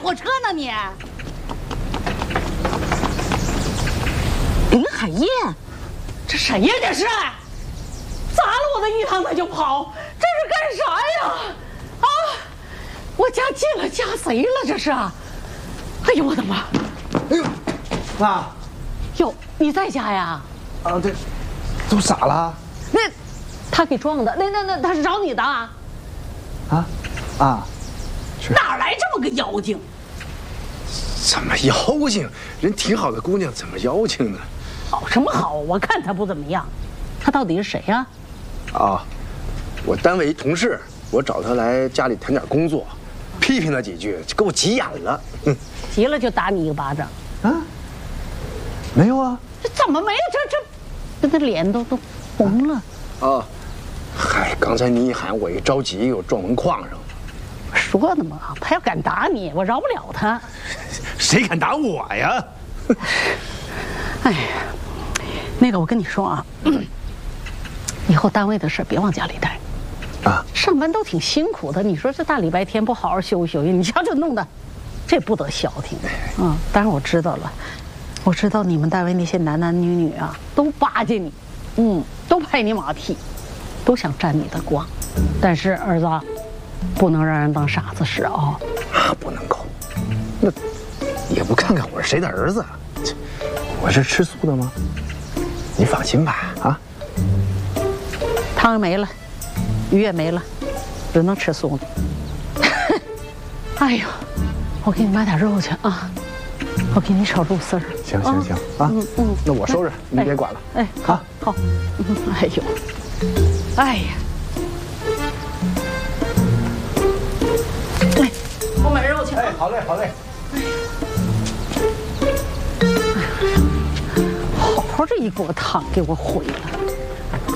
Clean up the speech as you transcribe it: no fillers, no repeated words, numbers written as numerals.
火车呢你？ 林海燕， 这谁呀？这是砸了我的鱼塘他就跑，这是干啥呀？啊！我家进了家贼了，这是！哎呦我的妈！ 哎呦，妈！ 哟，你在家呀？ 啊，这都咋了？ 那他给撞的，那他是找你的啊？ 是哪来这么个妖精？ 怎么妖精？人挺好的姑娘，怎么妖精呢？ 好什么好？我看他不怎么样。他到底是谁呀？ 啊，我单位一同事，我找他来家里谈点工作，批评他几句，给我急眼了。 急了就打你一个巴掌。 啊？没有啊？ 这怎么没有？这脸都红了。 啊，嗨，刚才你一喊，我一着急，给我撞门框上了。 说呢嘛，他要敢打你，我饶不了他。 谁敢打我呀？ 哎呀，那个我跟你说啊，以后单位的事别往家里带。 啊， 上班都挺辛苦的，你说这大礼拜天不好好休息休息，你瞧这弄的，这不得消停。当然我知道了，我知道你们单位那些男男女女啊，都巴结你，都拍你马屁，都想沾你的光。但是儿子，不能让人当傻子使啊！ 不能够，那也不看看我是谁的儿子，我是吃素的吗？你放心吧，啊。 汤没了，鱼也没了，只能吃素的。哎呦，我给你买点肉去啊！我给你炒肉丝儿。 行啊，那我收拾，你别管了。 哎，好。哎呦，哎呀，哎，我买肉去。 哎，好嘞。 好好这一锅汤给我毁了。